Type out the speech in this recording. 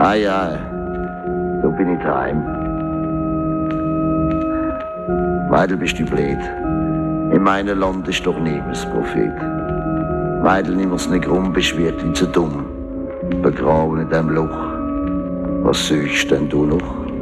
Ah ja, so bin ich daheim. Weidel, bist du blöd. In meinem Land ist doch niemand Prophet. Weidel, nimm's nicht rum, bist wirklich zu dumm. Begraben in dem Loch. Was suchst denn du noch?